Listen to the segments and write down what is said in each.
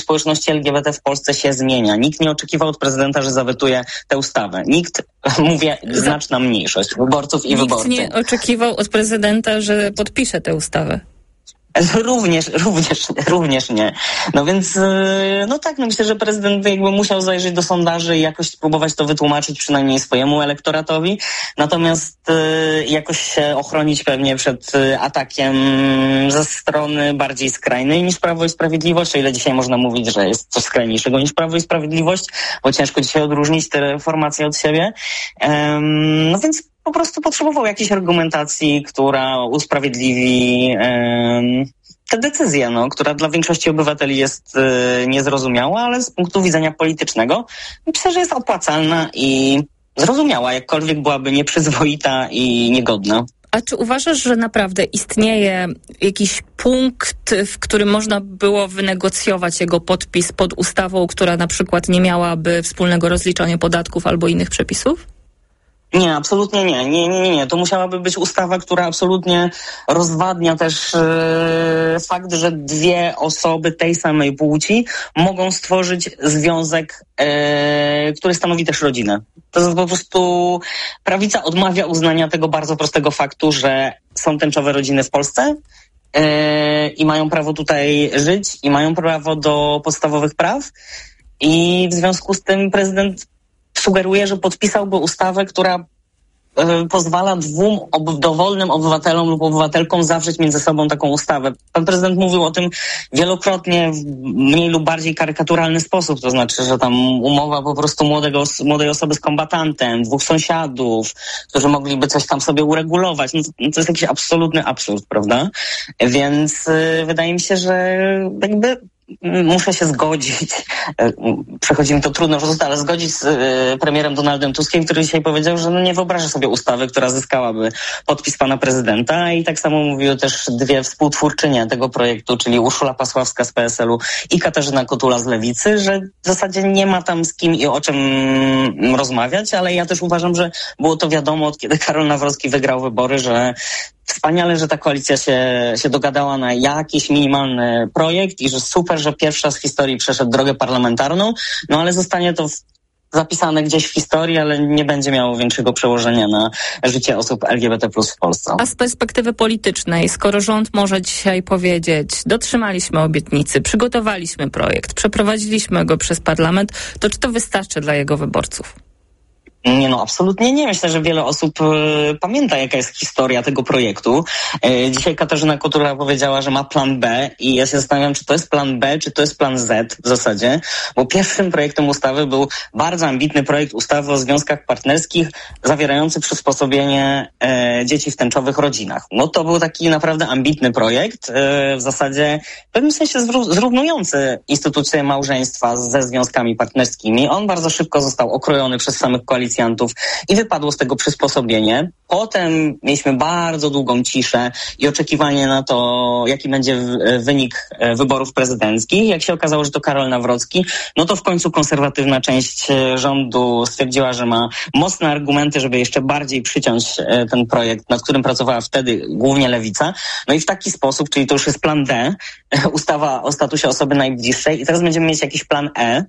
społeczności LGBT w Polsce się zmienia. Nikt nie oczekiwał od prezydenta, że zawetuje tę ustawę. Nikt, mówię, znaczna mniejszość wyborców i wyborcy. Nikt nie oczekiwał od prezydenta, że podpisze tę ustawę. Również nie. No więc, no tak, no myślę, że prezydent jakby musiał zajrzeć do sondaży i jakoś spróbować to wytłumaczyć przynajmniej swojemu elektoratowi, natomiast jakoś się ochronić pewnie przed atakiem ze strony bardziej skrajnej niż Prawo i Sprawiedliwość, o ile dzisiaj można mówić, że jest coś skrajniejszego niż Prawo i Sprawiedliwość, bo ciężko dzisiaj odróżnić te formacje od siebie. No więc po prostu potrzebował jakiejś argumentacji, która usprawiedliwi tę decyzję, która dla większości obywateli jest niezrozumiała, ale z punktu widzenia politycznego myślę, że jest opłacalna i zrozumiała, jakkolwiek byłaby nieprzyzwoita i niegodna. A czy uważasz, że naprawdę istnieje jakiś punkt, w którym można było wynegocjować jego podpis pod ustawą, która na przykład nie miałaby wspólnego rozliczania podatków albo innych przepisów? Nie, absolutnie nie. Nie. To musiałaby być ustawa, która absolutnie rozwadnia też fakt, że dwie osoby tej samej płci mogą stworzyć związek, który stanowi też rodzinę. To jest po prostu prawica odmawia uznania tego bardzo prostego faktu, że są tęczowe rodziny w Polsce i mają prawo tutaj żyć i mają prawo do podstawowych praw i w związku z tym prezydent sugeruje, że podpisałby ustawę, która pozwala dwóm dowolnym obywatelom lub obywatelkom zawrzeć między sobą taką ustawę. Pan prezydent mówił o tym wielokrotnie w mniej lub bardziej karykaturalny sposób, to znaczy, że tam umowa po prostu młodej osoby z kombatantem, dwóch sąsiadów, którzy mogliby coś tam sobie uregulować. No to jest jakiś absolutny absurd, prawda? Więc wydaje mi się, że jakby muszę się zgodzić, przechodzi mi to trudno, ale zgodzić z premierem Donaldem Tuskiem, który dzisiaj powiedział, że nie wyobraża sobie ustawy, która zyskałaby podpis pana prezydenta i tak samo mówiły też dwie współtwórczynie tego projektu, czyli Urszula Pasławska z PSL-u i Katarzyna Kotula z Lewicy, że w zasadzie nie ma tam z kim i o czym rozmawiać, ale ja też uważam, że było to wiadomo, od kiedy Karol Nawrocki wygrał wybory, że wspaniale, że ta koalicja się dogadała na jakiś minimalny projekt i że super, że pierwszy raz w historii przeszedł drogę parlamentarną, ale zostanie to zapisane gdzieś w historii, ale nie będzie miało większego przełożenia na życie osób LGBT+ w Polsce. A z perspektywy politycznej, skoro rząd może dzisiaj powiedzieć, dotrzymaliśmy obietnicy, przygotowaliśmy projekt, przeprowadziliśmy go przez parlament, to czy to wystarczy dla jego wyborców? Nie, absolutnie nie. Myślę, że wiele osób pamięta, jaka jest historia tego projektu. Dzisiaj Katarzyna Kotula powiedziała, że ma plan B i ja się zastanawiam, czy to jest plan B, czy to jest plan Z w zasadzie, bo pierwszym projektem ustawy był bardzo ambitny projekt ustawy o związkach partnerskich zawierający przysposobienie dzieci w tęczowych rodzinach. To był taki naprawdę ambitny projekt, w zasadzie w pewnym sensie zrównujący instytucję małżeństwa ze związkami partnerskimi. On bardzo szybko został okrojony przez samych koalicjantów i wypadło z tego przysposobienie. Potem mieliśmy bardzo długą ciszę i oczekiwanie na to, jaki będzie wynik wyborów prezydenckich. Jak się okazało, że to Karol Nawrocki, to w końcu konserwatywna część rządu stwierdziła, że ma mocne argumenty, żeby jeszcze bardziej przyciąć ten projekt, nad którym pracowała wtedy głównie Lewica. I w taki sposób, czyli to już jest plan D, ustawa o statusie osoby najbliższej i teraz będziemy mieć jakiś plan E.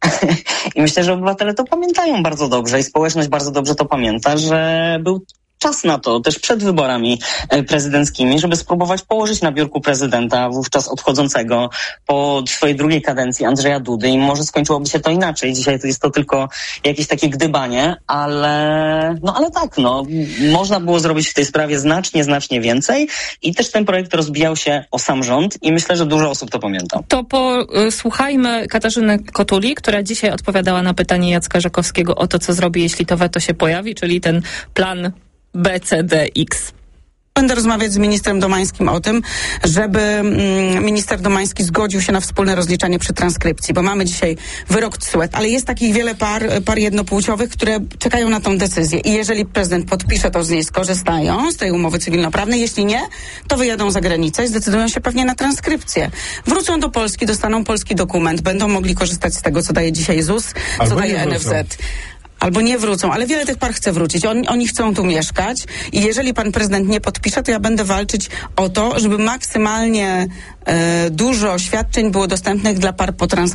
I myślę, że obywatele to pamiętają bardzo dobrze i społeczność bardzo dobrze to pamięta, że był czas na to, też przed wyborami prezydenckimi, żeby spróbować położyć na biurku prezydenta, wówczas odchodzącego po swojej drugiej kadencji Andrzeja Dudy i może skończyłoby się to inaczej. Dzisiaj to jest to tylko jakieś takie gdybanie, ale tak, można było zrobić w tej sprawie znacznie więcej i też ten projekt rozbijał się o sam rząd i myślę, że dużo osób to pamięta. To posłuchajmy Katarzyny Kotuli, która dzisiaj odpowiadała na pytanie Jacka Żakowskiego o to, co zrobi, jeśli to weto się pojawi, czyli ten plan B, C, D, X. Będę rozmawiać z ministrem Domańskim o tym, żeby minister Domański zgodził się na wspólne rozliczanie przy transkrypcji, bo mamy dzisiaj wyrok TSUE, ale jest takich wiele par jednopłciowych, które czekają na tą decyzję i jeżeli prezydent podpisze, to z niej skorzystają, z tej umowy cywilnoprawnej, jeśli nie, to wyjadą za granicę i zdecydują się pewnie na transkrypcję. Wrócą do Polski, dostaną polski dokument, będą mogli korzystać z tego, co daje dzisiaj ZUS, co daje NFZ. Albo nie wrócą, ale wiele tych par chce wrócić. Oni chcą tu mieszkać i jeżeli pan prezydent nie podpisze, to ja będę walczyć o to, żeby maksymalnie dużo świadczeń było dostępnych dla par po transkrypcji.